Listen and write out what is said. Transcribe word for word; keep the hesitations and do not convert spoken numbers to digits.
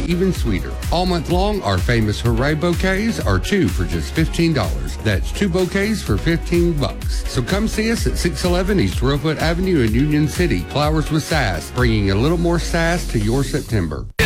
even sweeter. All month long, our famous Hooray bouquets are two for just fifteen dollars. That's two bouquets for fifteen bucks. So come see us at six eleven East Rosewood Avenue in Union City. Flowers with Sass, bringing a little more sass to your September.